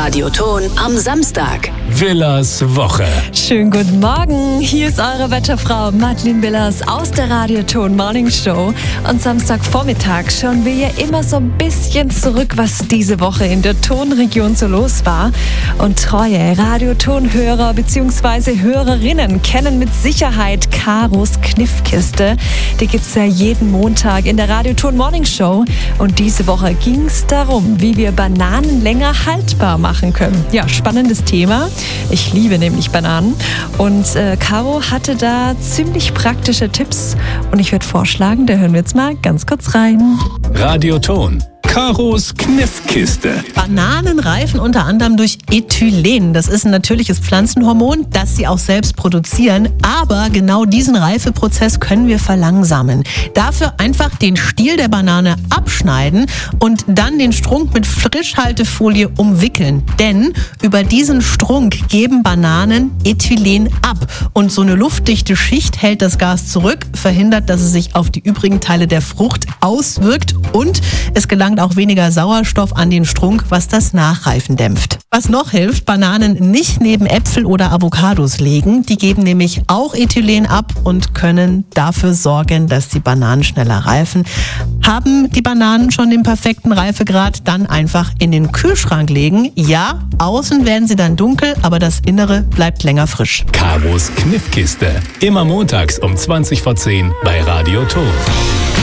Radioton am Samstag. Willers Woche. Schönen guten Morgen. Hier ist eure Wetterfrau Madeleine Willers aus der Radioton Morning Show. Und Samstagvormittag schauen wir ja immer so ein bisschen zurück, was diese Woche in der Tonregion so los war. Und treue Radioton-Hörer bzw. Hörerinnen kennen mit Sicherheit Karos Kniffkiste. Die gibt's ja jeden Montag in der Radioton Morning Show. Und diese Woche ging's darum, wie wir Bananen länger haltbar machen können. Ja, spannendes Thema. Ich liebe nämlich Bananen. Und Caro hatte da ziemlich praktische Tipps. Und ich würde vorschlagen, da hören wir jetzt mal ganz kurz rein. Radioton. Karos Kniffkiste. Bananen reifen unter anderem durch Ethylen. Das ist ein natürliches Pflanzenhormon, das sie auch selbst produzieren. Aber genau diesen Reifeprozess können wir verlangsamen. Dafür einfach den Stiel der Banane abschneiden und dann den Strunk mit Frischhaltefolie umwickeln. Denn über diesen Strunk geben Bananen Ethylen ab. Und so eine luftdichte Schicht hält das Gas zurück, verhindert, dass es sich auf die übrigen Teile der Frucht auswirkt. Und es gelangt auch weniger Sauerstoff an den Strunk, was das Nachreifen dämpft. Was noch hilft, Bananen nicht neben Äpfel oder Avocados legen. Die geben nämlich auch Ethylen ab und können dafür sorgen, dass die Bananen schneller reifen. Haben die Bananen schon den perfekten Reifegrad, dann einfach in den Kühlschrank legen. Ja, außen werden sie dann dunkel, aber das Innere bleibt länger frisch. Karos Kniffkiste. Immer montags um 20 vor 10 bei Radioton.